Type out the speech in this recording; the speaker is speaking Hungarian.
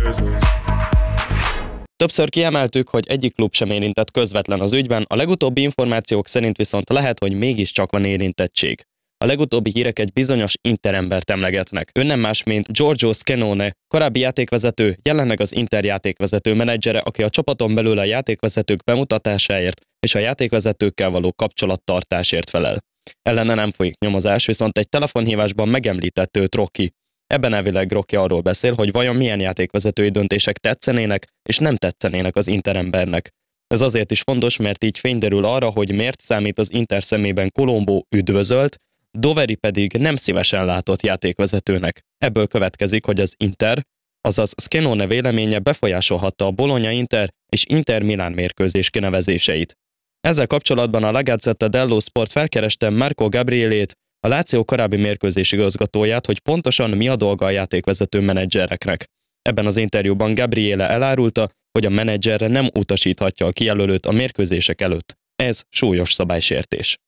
Többször kiemeltük, hogy egyik klub sem érintett közvetlen az ügyben, a legutóbbi információk szerint viszont lehet, hogy mégiscsak van érintettség. A legutóbbi hírek egy bizonyos Inter embert emlegetnek. Ő nem más, mint Giorgio Scanone, korábbi játékvezető, jelenleg az Inter játékvezető menedzsere, aki a csapaton belül a játékvezetők bemutatásáért és a játékvezetőkkel való kapcsolattartásért felel. Ellene nem folyik nyomozás, viszont egy telefonhívásban megemlített őt Rocky. Ebben elvileg Rocky arról beszél, hogy vajon milyen játékvezetői döntések tetszenének és nem tetszenének az Inter embernek. Ez azért is fontos, mert így fény derül arra, hogy miért számít az Inter szemében Colombo üdvözölt, Doveri pedig nem szívesen látott játékvezetőnek. Ebből következik, hogy az Inter, azaz Scanone véleménye befolyásolhatta a Bologna-Inter és Inter-Milán mérkőzés kinevezéseit. Ezzel kapcsolatban a La Gazzetta dello Sport felkereste Marco Gabrielét, a Lazio korábbi mérkőzés igazgatóját, hogy pontosan mi a dolga a játékvezető menedzsereknek. Ebben az interjúban Gabriele elárulta, hogy a menedzserre nem utasíthatja a kijelölőt a mérkőzések előtt. Ez súlyos szabálysértés.